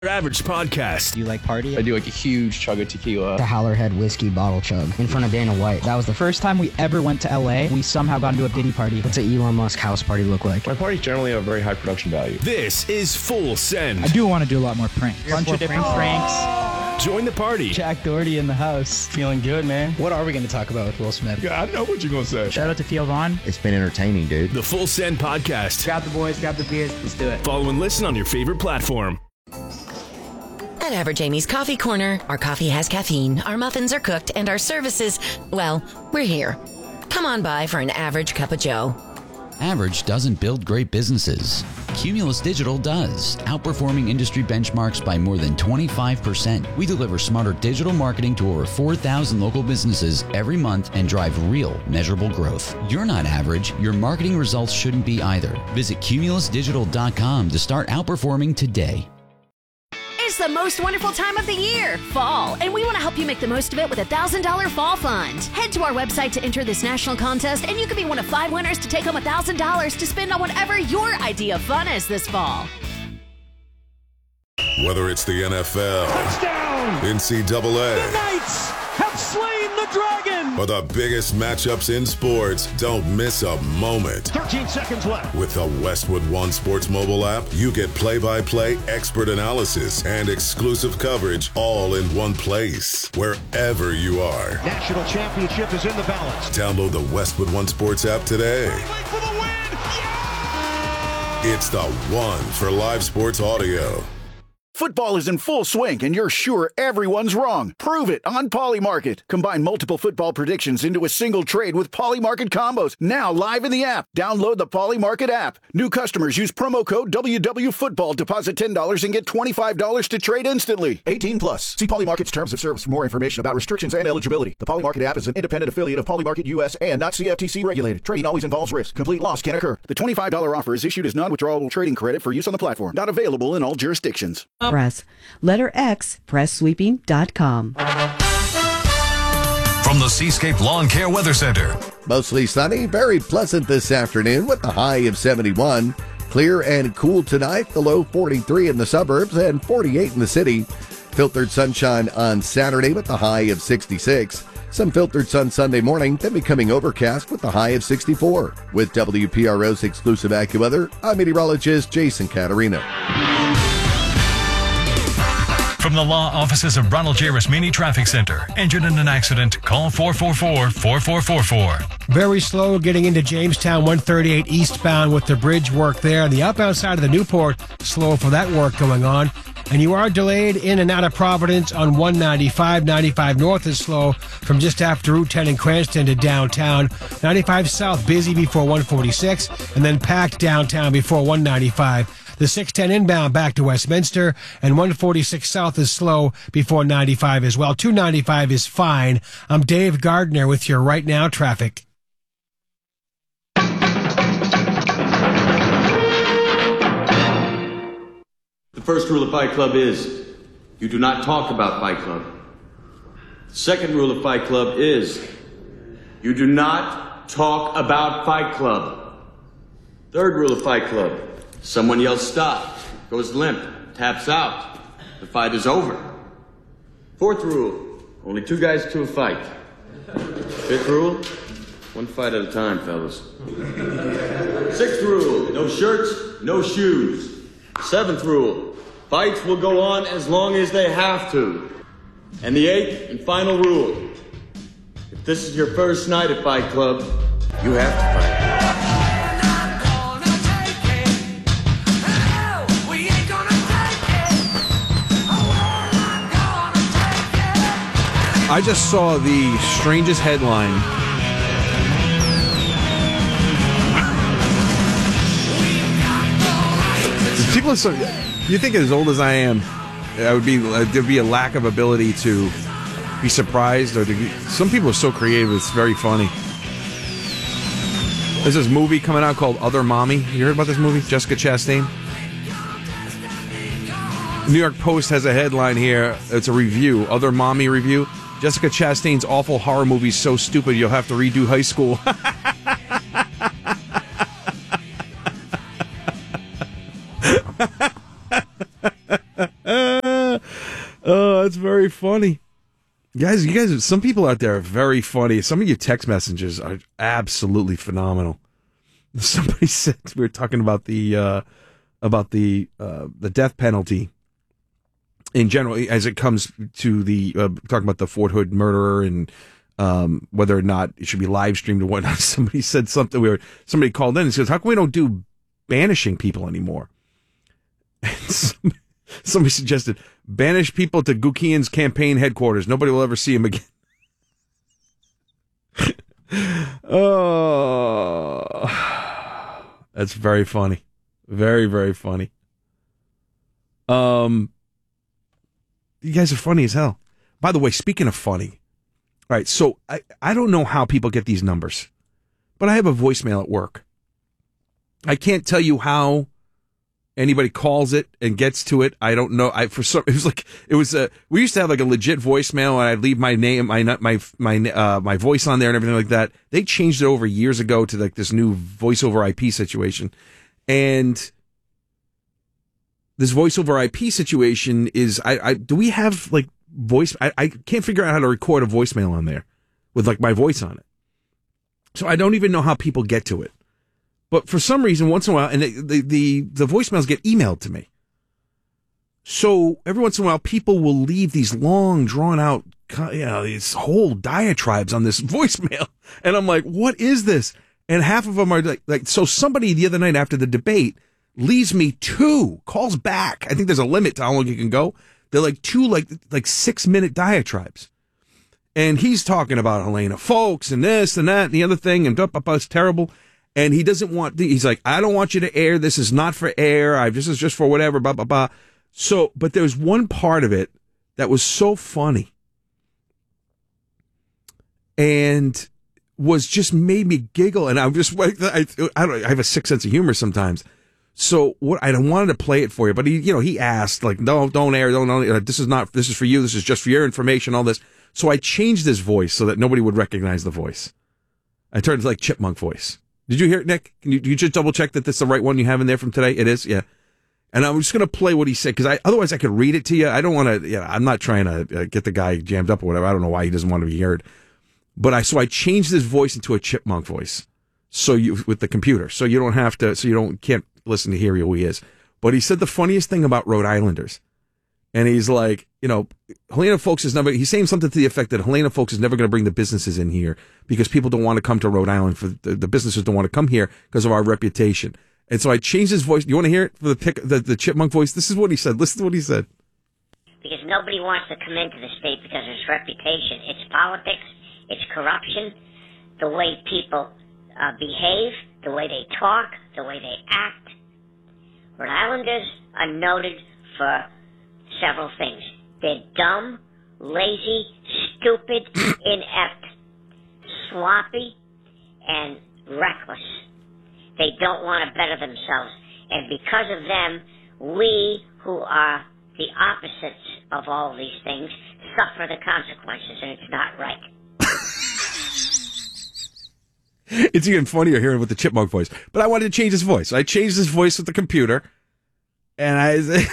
Average podcast. Do you like party? I do like a huge chug of tequila. The Hallerhead whiskey bottle chug in front of Dana White. That was the First time we ever went to LA, we somehow got into a Diddy party. What's an Elon Musk house party look like? My parties generally have a very high production value. This is Full Send. I do want to do a lot more pranks. Bunch of different pranks. Join the party. Jack Doherty in the house. Feeling good, man. What are we going to talk about with Will Smith? Yeah, I know what you're going to say. Shout out to Theo Vaughn. It's been entertaining, dude. The Full Send podcast. Grab the boys, grab the beers, let's do it. Follow and listen on your favorite platform. At Average Amy's Coffee Corner, our coffee has caffeine, our muffins are cooked, and our services, well, we're here. Come on by for an average cup of joe. Average doesn't build great businesses. Cumulus Digital does, outperforming industry benchmarks by more than 25%. We deliver smarter digital marketing to over 4,000 local businesses every month and drive real, measurable growth. You're not average. Your marketing results shouldn't be either. Visit cumulusdigital.com to start outperforming today. It's the most wonderful time of the year, fall, and we want to help you make the most of it with a $1,000 fall fund. Head to our website to enter this national contest, and you could be one of 5 winners to take home $1,000 to spend on whatever your idea of fun is this fall. Whether it's the NFL, touchdown, NCAA, the Knights have slain the dragon, or the biggest matchups in sports, don't miss a moment. 13 seconds left. With the Westwood One Sports mobile app, you get play-by-play expert analysis and exclusive coverage all in one place, wherever you are. National championship is in the balance. Download the Westwood One Sports app today. For the win. Yeah! It's the one for live sports audio. Football is in full swing, and you're sure everyone's wrong. Prove it on Polymarket. Combine multiple football predictions into a single trade with Polymarket combos. Now live in the app. Download the Polymarket app. New customers use promo code WWFootball. Deposit $10 and get $25 to trade instantly. 18 plus. See Polymarket's terms of service for more information about restrictions and eligibility. The Polymarket app is an independent affiliate of Polymarket US and not CFTC regulated. Trading always involves risk. Complete loss can occur. The $25 offer is issued as non-withdrawable trading credit for use on the platform. Not available in all jurisdictions. Press. Letter X, presssweeping.com. From the Seascape Lawn Care Weather Center. Mostly sunny, very pleasant this afternoon with a high of 71. Clear and cool tonight, the low 43 in the suburbs and 48 in the city. Filtered sunshine on Saturday with the high of 66. Some filtered sun Sunday morning, then becoming overcast with the high of 64. With WPRO's exclusive AccuWeather, I'm meteorologist Jason Caterina. From the law offices of Ronald J. Rasmini Traffic Center. Injured in an accident? Call 444-4444. Very slow getting into Jamestown 138 eastbound with the bridge work there. The outbound side of the Newport, slow for that work going on. And you are delayed in and out of Providence on 195. 95 north is slow from just after Route 10 in Cranston to downtown. 95 south busy before 146 and then packed downtown before 195. The 610 inbound back to Westminster, and 146 south is slow before 95 as well. 295 is fine. I'm Dave Gardner with your Right Now traffic. The first rule of Fight Club is you do not talk about Fight Club. The second rule of Fight Club is you do not talk about Fight Club. Third rule of Fight Club. Someone yells stop, goes limp, taps out. The fight is over. Fourth rule, only 2 guys to a fight. Fifth rule, 1 fight at a time, fellas. Sixth rule, no shirts, no shoes. Seventh rule, fights will go on as long as they have to. And the 8th and final rule, if this is your first night at Fight Club, you have to fight. I just saw the strangest headline. People are so, you think as old as I am, there'd be a lack of ability to be surprised or some people are so creative, it's very funny. There's this movie coming out called Other Mommy. You heard about this movie? Jessica Chastain? New York Post has a headline here. It's a review, Other Mommy review. Jessica Chastain's awful horror movie is so stupid you'll have to redo high school. Oh, that's very funny. You guys, some people out there are very funny. Some of your text messages are absolutely phenomenal. Somebody said, we were talking about the death penalty in general, as it comes to the talking about the Fort Hood murderer and whether or not it should be live streamed or whatnot. Somebody said something. Somebody called in and says, "How come we don't do banishing people anymore?" And somebody suggested, "Banish people to Gukian's campaign headquarters. Nobody will ever see him again." Oh, that's very funny. Very, very funny. You guys are funny as hell. By the way, speaking of funny, all right, so I don't know how people get these numbers, but I have a voicemail at work. I can't tell you how anybody calls it and gets to it. I don't know. We used to have like a legit voicemail, and I'd leave my name, my voice on there and everything like that. They changed it over years ago to like this new voice over IP situation, and this voice over IP situation is, do we have like voice? I can't figure out how to record a voicemail on there with like my voice on it. So I don't even know how people get to it. But for some reason, once in a while, and the voicemails get emailed to me. So every once in a while, people will leave these long, drawn out, these whole diatribes on this voicemail. And I'm like, what is this? And half of them are like, so somebody the other night after the debate leaves me 2 calls back. I think there's a limit to how long you can go. They're like 2 like 6-minute diatribes. And he's talking about Helena Foulkes and this and that and the other thing, and it's terrible. And he doesn't want, he's like, I don't want you to air. This is not for air. This is just for whatever, blah, blah, blah. So, but there's one part of it that was so funny and was just made me giggle. And I'm just, I have a sick sense of humor sometimes. So I wanted to play it for you, but he asked like, no, don't air. Don't, this is for you. This is just for your information, all this. So I changed his voice so that nobody would recognize the voice. I turned it like chipmunk voice. Did you hear it, Nick? Can you just double check that this is the right one you have in there from today? It is, yeah. And I'm just going to play what he said, because otherwise I could read it to you. I don't want to, I'm not trying to get the guy jammed up or whatever. I don't know why he doesn't want to be heard. But I changed his voice into a chipmunk voice. With the computer. So you don't have to, can't listen to hear who he is. But he said the funniest thing about Rhode Islanders. And he's like, Helena Foulkes is never, he's saying something to the effect that Helena Foulkes is never going to bring the businesses in here because people don't want to come to Rhode Island, for the businesses don't want to come here because of our reputation. And so I changed his voice. You want to hear it for the chipmunk voice? This is what he said. Listen to what he said. Because nobody wants to come into the state because of its reputation. It's politics. It's corruption. The way people behave, the way they talk, the way they act. Rhode Islanders are noted for several things. They're dumb, lazy, stupid, inept, sloppy, and reckless. They don't want to better themselves. And because of them, we who are the opposites of all these things suffer the consequences, and it's not right. It's even funnier hearing with the chipmunk voice. But I wanted to change his voice. I changed his voice with the computer, and I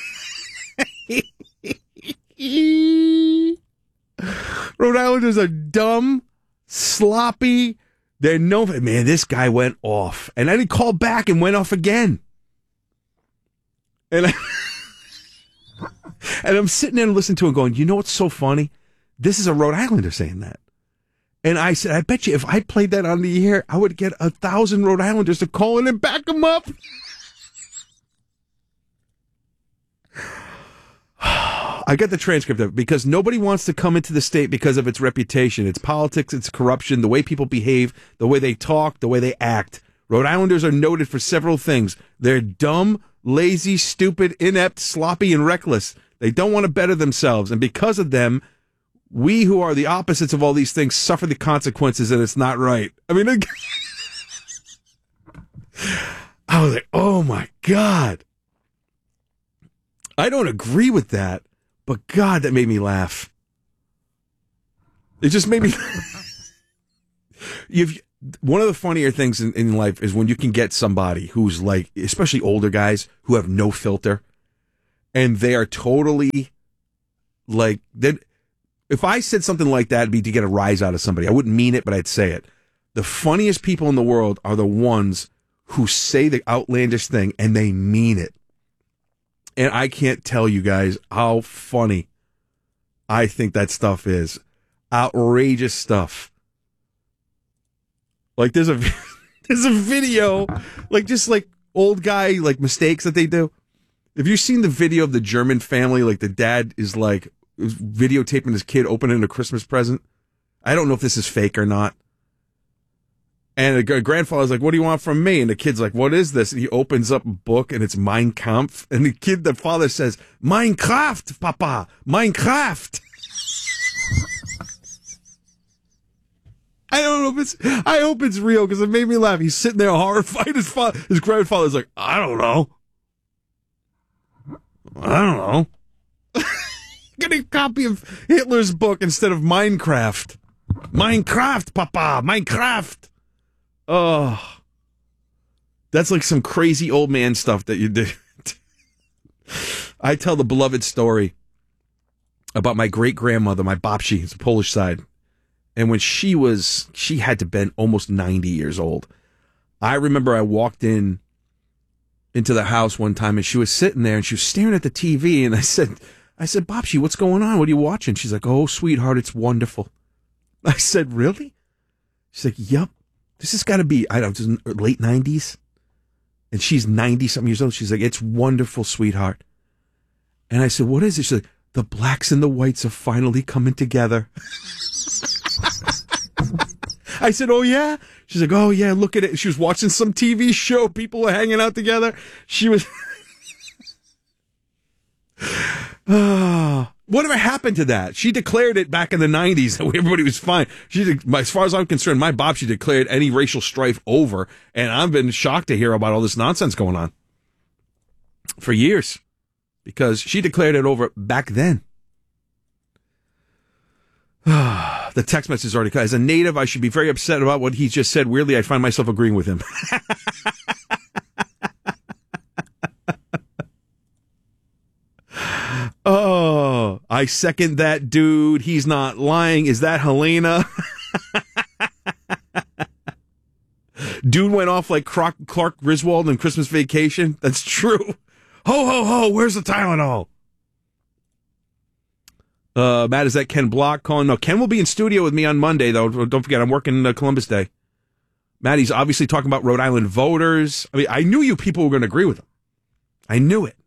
Rhode Islanders are dumb, sloppy. They're man, this guy went off. And then he called back and went off again. And I'm sitting there and listening to him going, you know what's so funny? This is a Rhode Islander saying that. And I said, I bet you if I played that on the air, I would get 1,000 Rhode Islanders to call in and back him up. I got the transcript of it because nobody wants to come into the state because of its reputation, its politics, its corruption, the way people behave, the way they talk, the way they act. Rhode Islanders are noted for several things. They're dumb, lazy, stupid, inept, sloppy, and reckless. They don't want to better themselves. And because of them, we who are the opposites of all these things suffer the consequences, and it's not right. I mean, I was like, oh my God. I don't agree with that, but God, that made me laugh. It just made me. One of the funnier things in life is when you can get somebody who's like, especially older guys who have no filter, and they are totally like that. If I said something like that, it'd be to get a rise out of somebody. I wouldn't mean it, but I'd say it. The funniest people in the world are the ones who say the outlandish thing and they mean it. And I can't tell you guys how funny I think that stuff is. Outrageous stuff. Like there's a video, like just like old guy like mistakes that they do. Have you seen the video of the German family? Like the dad is like videotaping his kid opening a Christmas present. I don't know if this is fake or not. And the grandfather's like, "What do you want from me?" And the kid's like, "What is this?" And he opens up a book and it's Mein Kampf. And the father says, "Minecraft, Papa, Minecraft." I don't know if I hope it's real because it made me laugh. He's sitting there horrified. His grandfather's like, "I don't know. Get a copy of Hitler's book instead of Minecraft. Minecraft, Papa, Minecraft. Oh, that's like some crazy old man stuff that you do. I tell the beloved story about my great grandmother, my babci, it's the Polish side. And when she had to been almost 90 years old. I remember I walked into the house one time and she was sitting there and she was staring at the TV. And I said, "Babci, what's going on? What are you watching?" She's like, "Oh, sweetheart, it's wonderful." I said, "Really?" She's like, "Yep. This has got to be, I don't know, late 90s. And she's 90-something years old. She's like, "It's wonderful, sweetheart." And I said, "What is it?" She's like, "The blacks and the whites are finally coming together." I said, "Oh, yeah?" She's like, "Oh, yeah, look at it." She was watching some TV show. People were hanging out together. She was... Whatever happened to that? She declared it back in the 90s that everybody was fine. As far as I'm concerned, my babci declared any racial strife over, and I've been shocked to hear about all this nonsense going on for years because she declared it over back then. The text message is already cut. As a native, I should be very upset about what he just said. Weirdly, I find myself agreeing with him. Oh, I second that, dude. He's not lying. Is that Helena? Dude went off like Clark Griswold in Christmas Vacation. That's true. Ho, ho, ho. Where's the Tylenol? Matt, is that Ken Block calling? No, Ken will be in studio with me on Monday, though. Don't forget, I'm working Columbus Day. Matt, he's obviously talking about Rhode Island voters. I mean, I knew you people were going to agree with him. I knew it.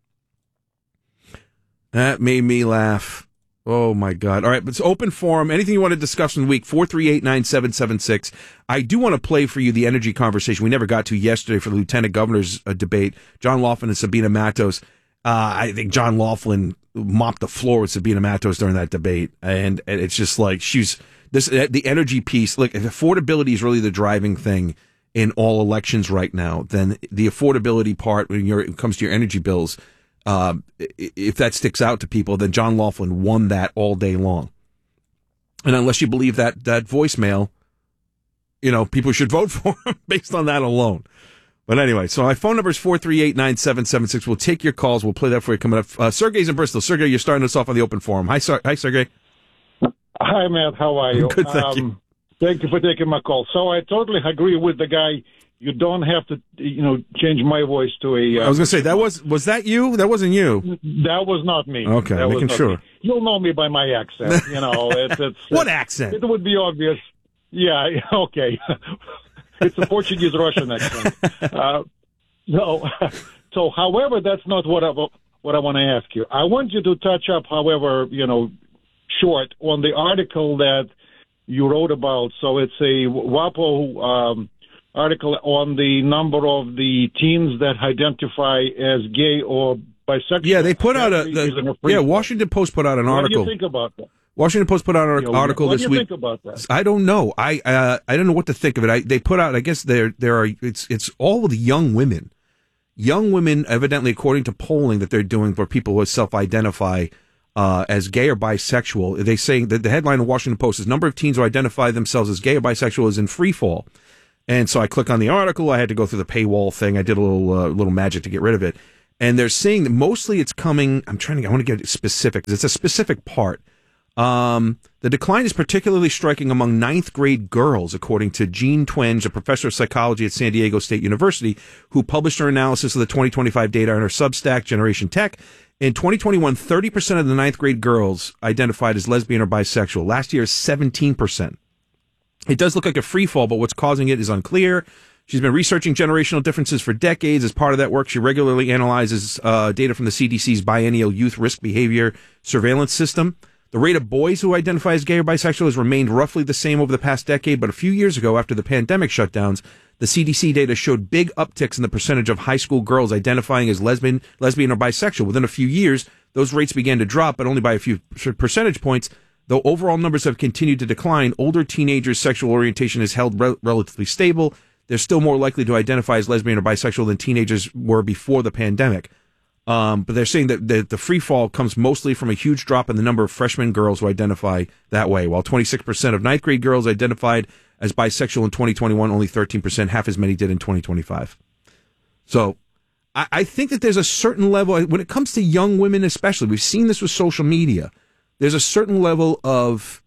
That made me laugh. Oh, my God. All right, but it's open forum. Anything you want to discuss in the week, 438-9776. I do want to play for you the energy conversation we never got to yesterday for the lieutenant governor's debate. John Laughlin and Sabina Matos. I think John Laughlin mopped the floor with Sabina Matos during that debate. And it's just like the energy piece. Like, if affordability is really the driving thing in all elections right now, then the affordability part when it comes to your energy bills, if that sticks out to people, then John Laughlin won that all day long. And unless you believe that voicemail, people should vote for him based on that alone. But anyway, so my phone number is 438-9776. We'll take your calls. We'll play that for you coming up. Sergey's in Bristol. Sergey, you're starting us off on the open forum. Hi, Sergey. Hi, Matt. How are you? Good, thank you. Thank you for taking my call. So I totally agree with the guy. You don't have to, change my voice to a... I was going to say, was that you? That wasn't you. That was not me. Okay, making sure. Me. You'll know me by my accent. What accent? It would be obvious. Yeah, okay. It's a Portuguese-Russian accent. So, however, that's not what I want to ask you. I want you to touch up, however, short, on the article that you wrote about. So it's a WAPO article on the number of the teens that identify as gay or bisexual. Yeah, they put out Washington Post put out an article. What do you think about that? Washington Post put out an article this week. What do you think about that? I don't know. I don't know what to think of it. They put out, I guess it's all the young women. Young women, evidently, according to polling that they're doing for people who self-identify as gay or bisexual, they saying that the headline of Washington Post is number of teens who identify themselves as gay or bisexual is in free fall. And so I click on the article. I had to go through the paywall thing. I did a little magic to get rid of it. And they're saying that mostly it's coming, I want to get specific, because it's a specific part. The decline is particularly striking among ninth grade girls, according to Jean Twenge, a professor of psychology at San Diego State University, who published her analysis of the 2025 data on her Substack, Generation Tech. In 2021, 30% of the ninth grade girls identified as lesbian or bisexual. Last year, 17%. It does look like a free fall, but what's causing it is unclear. She's been researching generational differences for decades. As part of that work, she regularly analyzes data from the CDC's biennial youth risk behavior surveillance system. The rate of boys who identify as gay or bisexual has remained roughly the same over the past decade, but a few years ago, after the pandemic shutdowns, the CDC data showed big upticks in the percentage of high school girls identifying as lesbian or bisexual. Within a few years, those rates began to drop, but only by a few percentage points. Though overall numbers have continued to decline, older teenagers' sexual orientation is held relatively stable. They're still more likely to identify as lesbian or bisexual than teenagers were before the pandemic. But they're saying that the free fall comes mostly from a huge drop in the number of freshman girls who identify that way. While 26% of ninth grade girls identified as bisexual in 2021, only 13%, half as many did in 2025. So I think that there's a certain level, when it comes to young women especially, we've seen this with social media, there's a certain level of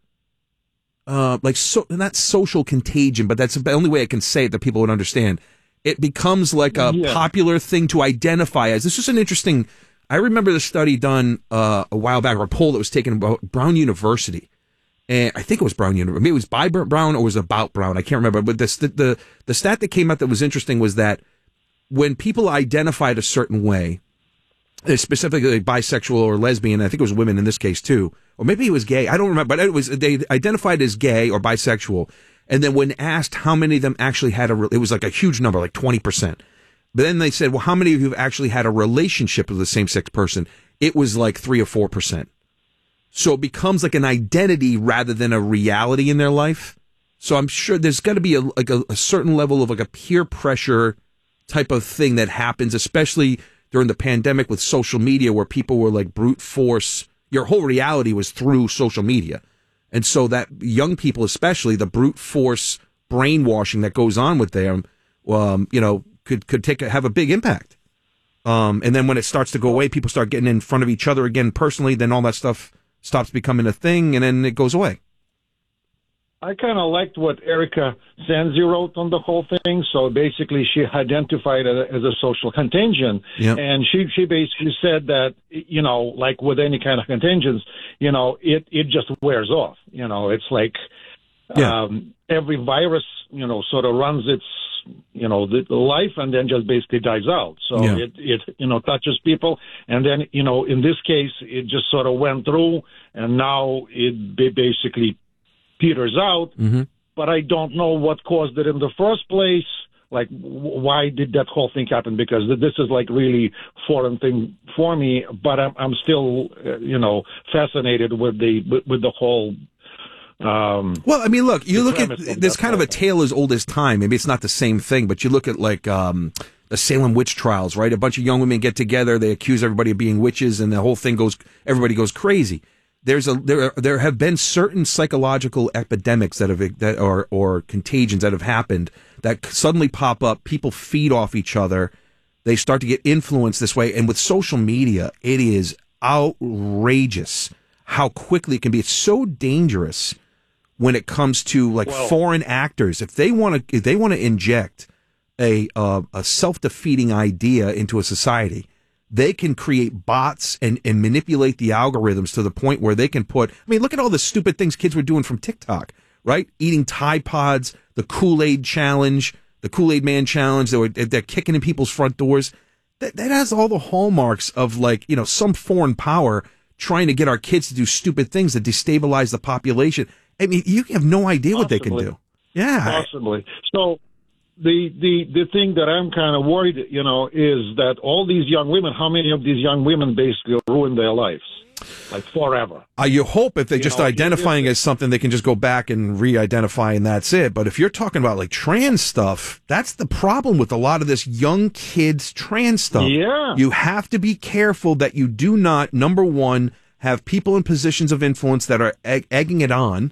not social contagion, but that's the only way I can say it that people would understand. It becomes like a popular thing to identify as. This is an interesting, I remember the study done a while back, or a poll that was taken about Brown University. And I think it was Brown University. Maybe it was by Brown or it was about Brown. I can't remember. But the stat that came out that was interesting was that when people identified a certain way, specifically bisexual or lesbian, I think it was women in this case too, or maybe it was gay, I don't remember, but they identified as gay or bisexual. And then when asked how many of them actually had it was like a huge number, like 20%. But then they said, well, how many of you have actually had a relationship with a same-sex person? It was like 3 or 4%. So it becomes like an identity rather than a reality in their life. So I'm sure there's got to be a certain level of like a peer pressure type of thing that happens, especially during the pandemic with social media, where people were like brute force. Your whole reality was through social media. And so that young people, especially, the brute force brainwashing that goes on with them, could have a big impact. And then when it starts to go away, people start getting in front of each other again personally, then all that stuff stops becoming a thing, and then it goes away. I kind of liked what Erica Sanzi wrote on the whole thing. So basically, she identified it as a social contagion. Yep. And she basically said that, like with any kind of contagions, it just wears off. It's like every virus, sort of runs its, the life and then just basically dies out. So it touches people. And then, in this case, it just sort of went through, and now it basically peters out, but I don't know what caused it in the first place. Like, why did that whole thing happen? Because this is like really foreign thing for me, but I'm still, fascinated with the whole. Well, I mean, look, you look at this kind of a tale as old as time. Maybe it's not the same thing, but you look at like the Salem witch trials, right? A bunch of young women get together, they accuse everybody of being witches, and the whole thing everybody goes crazy. There have been certain psychological epidemics or contagions that have happened that suddenly pop up. People feed off each other. They start to get influenced this way. And with social media, it is outrageous how quickly it can be. It's so dangerous when it comes to like foreign actors. If they want to inject a self-defeating idea into a society, they can create bots and manipulate the algorithms to the point where they can look at all the stupid things kids were doing from TikTok, right? Eating Tide Pods, the Kool-Aid challenge, the Kool-Aid Man challenge. They're kicking in people's front doors. That has all the hallmarks of some foreign power trying to get our kids to do stupid things that destabilize the population. I mean, you have no idea what they can do. Yeah. Possibly. So the thing that I'm kind of worried, is that all these young women, how many of these young women basically ruin their lives, like forever? You hope if they're just identifying as something, they can just go back and re-identify and that's it. But if you're talking about like trans stuff, that's the problem with a lot of this young kids trans stuff. Yeah. You have to be careful that you do not, number one, have people in positions of influence that are egging it on,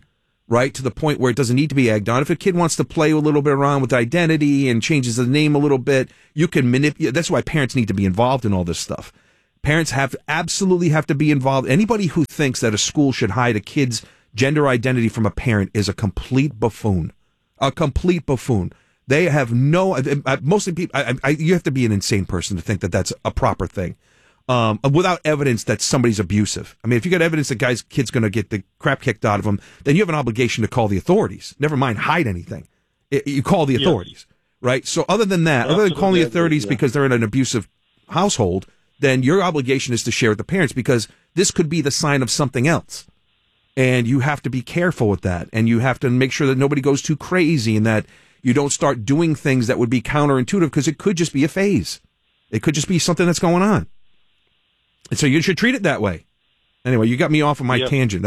right? To the point where it doesn't need to be egged on. If a kid wants to play a little bit around with identity and changes the name a little bit, you can manipulate. That's why parents need to be involved in all this stuff. Parents absolutely have to be involved. Anybody who thinks that a school should hide a kid's gender identity from a parent is a complete buffoon. A complete buffoon. They have mostly people, you have to be an insane person to think that that's a proper thing. Without evidence that somebody's abusive. I mean, if you got evidence that kid's going to get the crap kicked out of him, then you have an obligation to call the authorities. Never mind hide anything. You call the authorities, right? So other than that, other than calling the authorities because they're in an abusive household, then your obligation is to share with the parents, because this could be the sign of something else. And you have to be careful with that. And you have to make sure that nobody goes too crazy and that you don't start doing things that would be counterintuitive, because it could just be a phase. It could just be something that's going on. And so you should treat it that way. Anyway, you got me off of my tangent.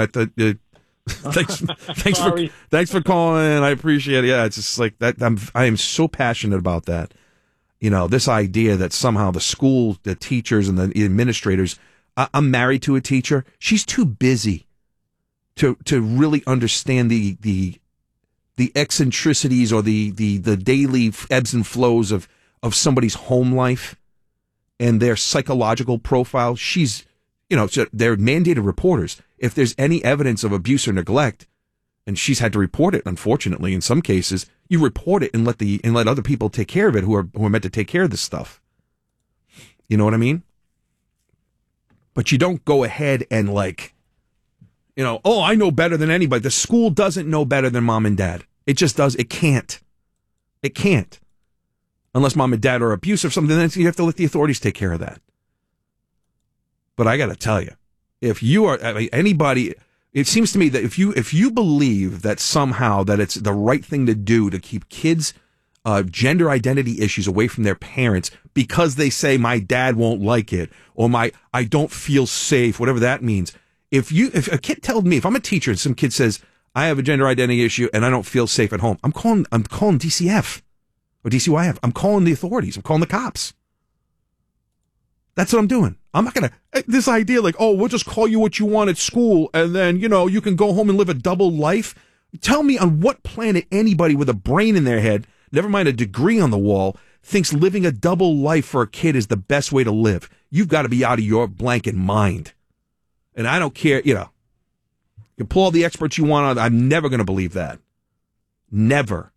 Thanks for calling. I appreciate it. Yeah, it's just like that. I am so passionate about that. You know, this idea that somehow the school, the teachers and the administrators, I'm married to a teacher. She's too busy to really understand the eccentricities or the daily ebbs and flows of somebody's home life and their psychological profile. She's, so they're mandated reporters. If there's any evidence of abuse or neglect, and she's had to report it, unfortunately, in some cases, you report it and let other people take care of it who are meant to take care of this stuff. You know what I mean? But you don't go ahead and I know better than anybody. The school doesn't know better than mom and dad. It just does. It can't. It can't. Unless mom and dad are abusive or something, then you have to let the authorities take care of that. But I got to tell you, if you are anybody, it seems to me that if you believe that somehow that it's the right thing to do to keep kids' gender identity issues away from their parents because they say my dad won't like it or I don't feel safe, whatever that means. If a kid told me, if I'm a teacher and some kid says I have a gender identity issue and I don't feel safe at home, I'm calling DCF or DCYF. I'm calling the authorities. I'm calling the cops. That's what I'm doing. I'm not going to, this idea we'll just call you what you want at school and then, you can go home and live a double life. Tell me on what planet anybody with a brain in their head, never mind a degree on the wall, thinks living a double life for a kid is the best way to live. You've got to be out of your blanket mind. And I don't care, you can pull all the experts you want on. I'm never going to believe that. Never.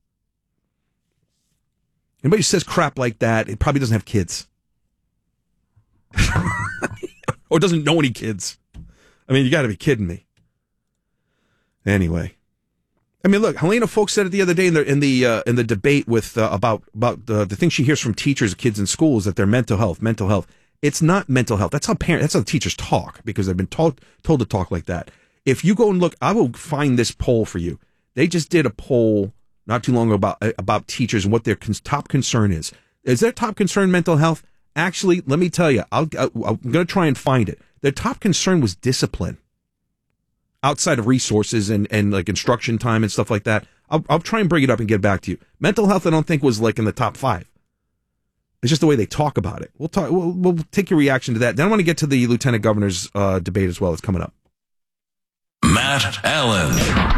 Anybody who says crap like that, it probably doesn't have kids. Or doesn't know any kids. I mean, you got to be kidding me. Anyway, I mean, look, Helena Folks said it the other day in the debate with about the thing she hears from teachers, kids in schools, that they're mental health. It's not mental health. That's how teachers talk, because they've been told to talk like that. If you go and look, I will find this poll for you. They just did a poll not too long ago about teachers and what their top concern is. Is their top concern mental health? Actually, let me tell you, I'm going to try and find it. Their top concern was discipline. Outside of resources and instruction time and stuff like that. I'll try and bring it up and get back to you. Mental health, I don't think was in the top 5. It's just the way they talk about it. We'll take your reaction to that. Then I want to get to the lieutenant governor's debate as well. It's coming up. Matt Allen.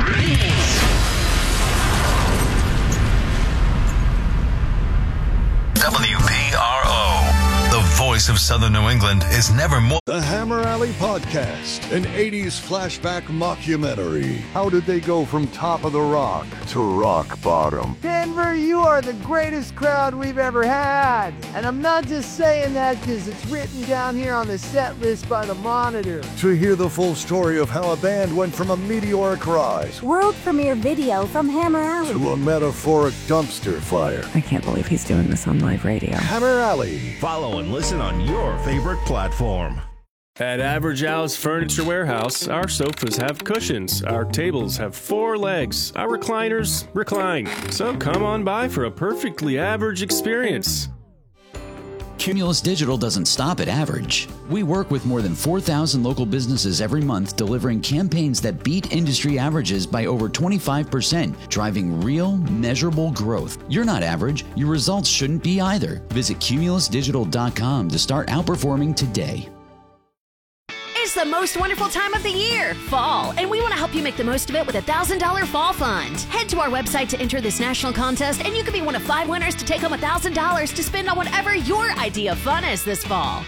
WPRO, the voice of Southern New England, is never more. The Hammer Alley Podcast, an 80s flashback mockumentary. How did they go from top of the rock to rock bottom? Denver, you are the greatest crowd we've ever had. And I'm not just saying that because it's written down here on the set list by the Monitor. To hear the full story of how a band went from a meteoric rise, world premiere video from Hammer Alley, to a metaphoric dumpster fire. I can't believe he's doing this on live radio. Hammer Alley. Follow and listen on your favorite platform. At Average Al's Furniture Warehouse, our sofas have cushions, our tables have 4 legs, our recliners recline. So come on by for a perfectly average experience. Cumulus Digital doesn't stop at average. We work with more than 4,000 local businesses every month, delivering campaigns that beat industry averages by over 25%, driving real, measurable growth. You're not average. Your results shouldn't be either. Visit cumulusdigital.com to start outperforming today. It's It's the most wonderful time of the year, fall, and we want to help you make the most of it with a $1,000 fall fund. Head to our website to enter this national contest, and you could be one of 5 winners to take home $1,000 to spend on whatever your idea of fun is this fall.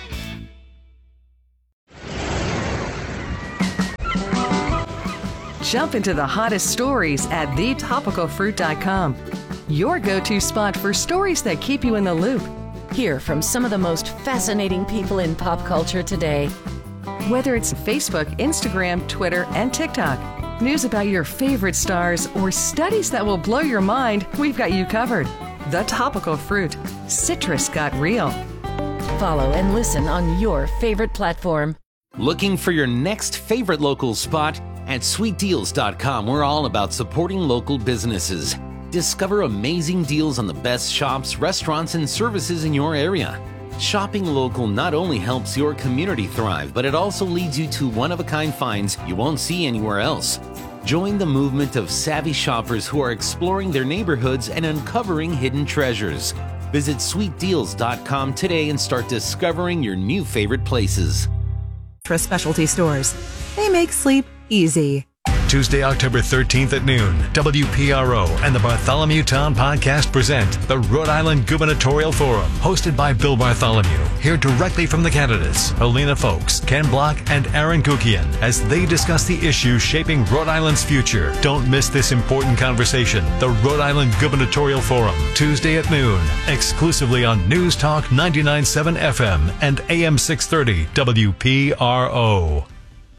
Jump into the hottest stories at thetopicalfruit.com. Your go-to spot for stories that keep you in the loop. Hear from some of the most fascinating people in pop culture today. Whether it's Facebook, Instagram, Twitter, and TikTok, news about your favorite stars, or studies that will blow your mind, we've got you covered. The Topical Fruit. Citrus got real. Follow and listen on your favorite platform. Looking for your next favorite local spot? At sweetdeals.com, we're all about supporting local businesses. Discover amazing deals on the best shops, restaurants, and services in your area. Shopping local not only helps your community thrive, but it also leads you to one-of-a-kind finds you won't see anywhere else. Join the movement of savvy shoppers who are exploring their neighborhoods and uncovering hidden treasures. Visit sweetdeals.com today and start discovering your new favorite places. Specialty stores. They make sleep easy. Tuesday, October 13th at noon, WPRO and the Bartholomew Town Podcast present the Rhode Island Gubernatorial Forum, hosted by Bill Bartholomew. Hear directly from the candidates, Helena Folks, Ken Block, and Aaron Kukian, as they discuss the issues shaping Rhode Island's future. Don't miss this important conversation. The Rhode Island Gubernatorial Forum, Tuesday at noon, exclusively on News Talk 99.7 FM and AM 630 WPRO.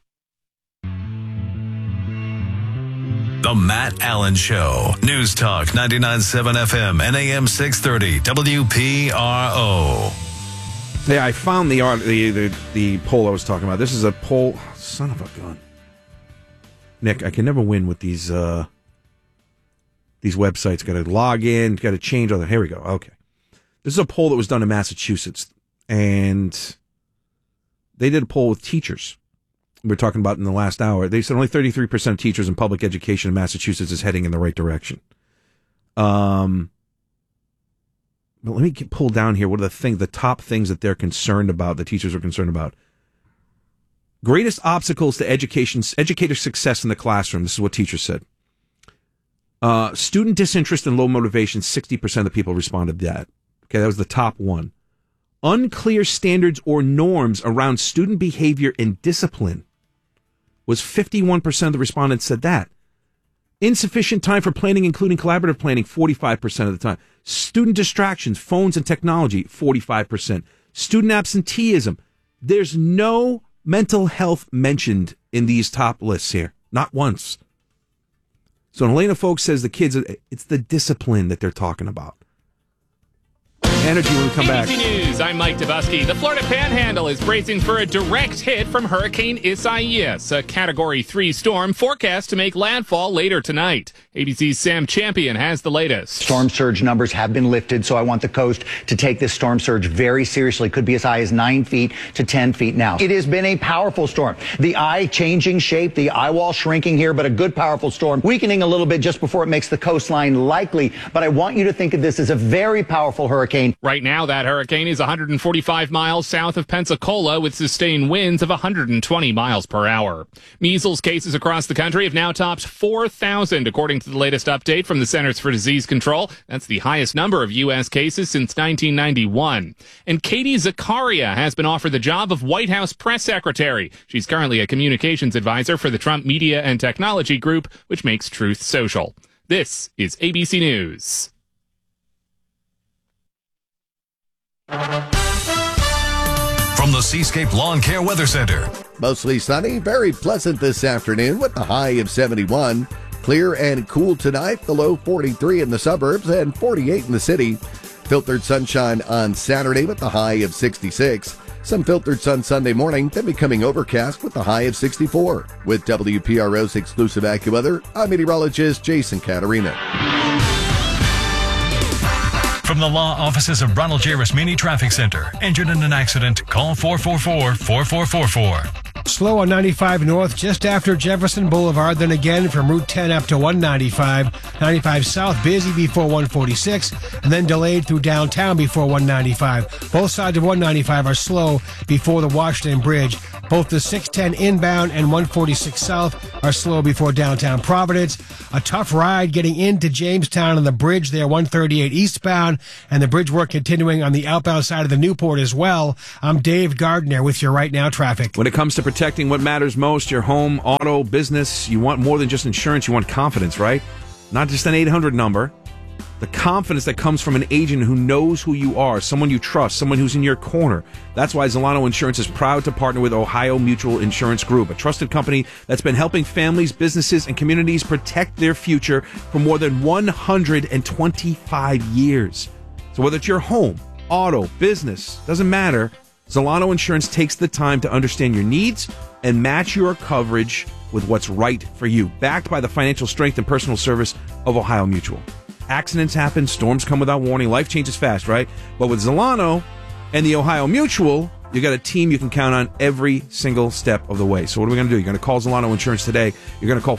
The Matt Allen Show. News Talk 99.7 FM and AM 630 WPRO. Yeah, I found the poll I was talking about. This is a poll. Son of a gun. Nick, I can never win with these websites. Got to log in, got to change all that. Here we go. Okay. This is a poll that was done in Massachusetts, and they did a poll with teachers. We were talking about in the last hour. They said only 33% of teachers in public education in Massachusetts is heading in the right direction. But let me pull down here. What are the top things that they're concerned about, the teachers are concerned about? Greatest obstacles to educator success in the classroom. This is what teachers said. Student disinterest and low motivation, 60% of the people responded to that. Okay, that was the top one. Unclear standards or norms around student behavior and discipline was 51% of the respondents said that. Insufficient time for planning, including collaborative planning, 45% of the time. Student distractions, phones and technology, 45%. Student absenteeism. There's no mental health mentioned in these top lists here. Not once. So Helena Folks says the kids, it's the discipline that they're talking about. Energy when we come back. ABC News, I'm Mike Dabusky. The Florida Panhandle is bracing for a direct hit from Hurricane Isaias, a Category 3 storm forecast to make landfall later tonight. ABC's Sam Champion has the latest. Storm surge numbers have been lifted, so I want the coast to take this storm surge very seriously. Could be as high as 9 feet to 10 feet now. It has been a powerful storm. The eye changing shape, the eye wall shrinking here, but a good powerful storm, weakening a little bit just before it makes the coastline likely. But I want you to think of this as a very powerful hurricane. Right now, that hurricane is 145 miles south of Pensacola with sustained winds of 120 miles per hour. Measles cases across the country have now topped 4,000, according to the latest update from the Centers for Disease Control. That's the highest number of U.S. cases since 1991. And Katie Zakaria has been offered the job of White House press secretary. She's currently a communications advisor for the Trump Media and Technology Group, which makes Truth Social. This is ABC News. From the Seascape Lawn Care Weather Center. Mostly sunny, very pleasant this afternoon with the high of 71. Clear and cool tonight, the low 43 in the suburbs and 48 in the city. Filtered sunshine on Saturday with the high of 66. Some filtered sun Sunday morning, then becoming overcast with the high of 64. With WPRO's exclusive AccuWeather, I'm meteorologist Jason Caterina. From the law offices of Ronald J. Rasmini Traffic Center. Injured in an accident? Call 444-4444. Slow on 95 North just after Jefferson Boulevard, then again from Route 10 up to 195. 95 South busy before 146, and then delayed through downtown before 195. Both sides of 195 are slow before the Washington Bridge. Both the 610 inbound and 146 south are slow before downtown Providence. A tough ride getting into Jamestown on the bridge there, 138 eastbound, and the bridge work continuing on the outbound side of the Newport as well. I'm Dave Gardner with your Right Now traffic. When it comes to protecting what matters most, your home, auto, business, you want more than just insurance. You want confidence, right? Not just an 800 number. The confidence that comes from an agent who knows who you are, someone you trust, someone who's in your corner. That's why Zolano Insurance is proud to partner with Ohio Mutual Insurance Group, a trusted company that's been helping families, businesses, and communities protect their future for more than 125 years. So whether it's your home, auto, business, doesn't matter, Zolano Insurance takes the time to understand your needs and match your coverage with what's right for you, backed by the financial strength and personal service of Ohio Mutual. Accidents happen, storms come without warning, life changes fast, right? But with Zolano and the Ohio Mutual, you got a team you can count on every single step of the way. So what are we going to do? You're going to call Zolano Insurance today. You're going to call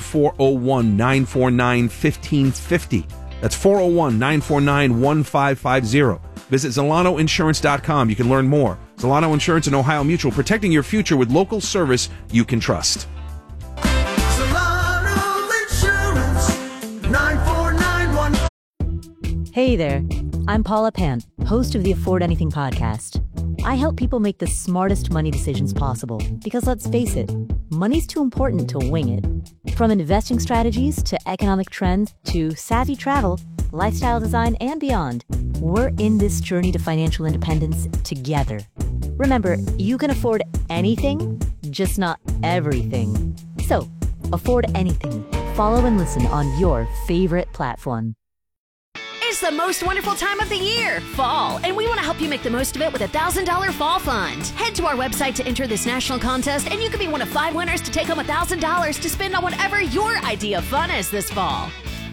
401-949-1550. That's 401-949-1550. Visit ZolanoInsurance.com. You can learn more. Zolano Insurance and Ohio Mutual, protecting your future with local service you can trust. Hey there, I'm Paula Pant, host of the Afford Anything podcast. I help people make the smartest money decisions possible because let's face it, money's too important to wing it. From investing strategies to economic trends to savvy travel, lifestyle design, and beyond, we're in this journey to financial independence together. Remember, you can afford anything, just not everything. So, afford anything. Follow and listen on your favorite platform. It's the most wonderful time of the year, fall, and we want to help you make the most of it with a $1,000 fall fund. Head to our website to enter this national contest, and you could be one of 5 winners to take home $1,000 to spend on whatever your idea of fun is this fall.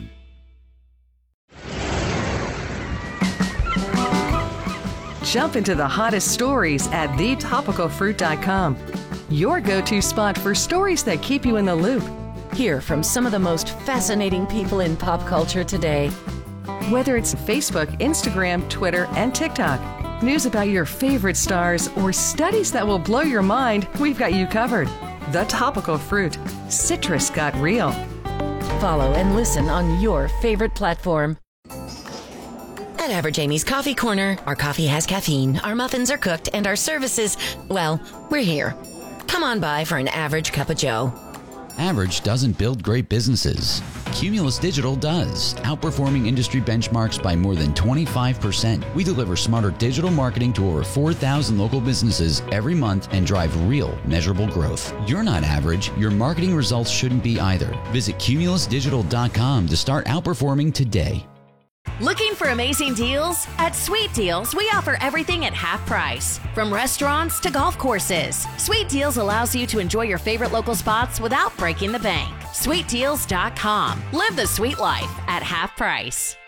Jump into the hottest stories at thetopicalfruit.com. Your go-to spot for stories that keep you in the loop. Hear from some of the most fascinating people in pop culture today. Whether it's Facebook, Instagram, Twitter, and TikTok, news about your favorite stars, or studies that will blow your mind, we've got you covered. The Topical Fruit. Citrus got real. Follow and listen on your favorite platform. At Average Amy's Coffee Corner, our coffee has caffeine, our muffins are cooked, and our services, well, we're here. Come on by for an average cup of joe. Average doesn't build great businesses. Cumulus Digital does, outperforming industry benchmarks by more than 25%. We deliver smarter digital marketing to over 4,000 local businesses every month and drive real, measurable growth. You're not average. Your marketing results shouldn't be either. Visit cumulusdigital.com to start outperforming today. Looking for amazing deals? At Sweet Deals, we offer everything at half price. From restaurants to golf courses, Sweet Deals allows you to enjoy your favorite local spots without breaking the bank. SweetDeals.com. Live the sweet life at half price.